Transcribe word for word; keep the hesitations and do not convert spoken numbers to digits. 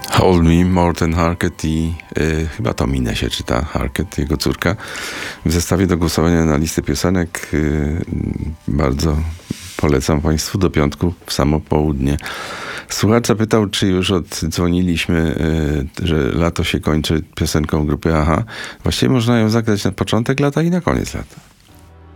Hold Me, Morten Harket i y, chyba to Minę się czyta, Harket, jego córka. W zestawie do głosowania na listę piosenek y, bardzo polecam Państwu do piątku w samo południe. Słuchacz zapytał, czy już oddzwoniliśmy, y, że lato się kończy piosenką grupy Aha. Właściwie można ją zagrać na początek lata i na koniec lata.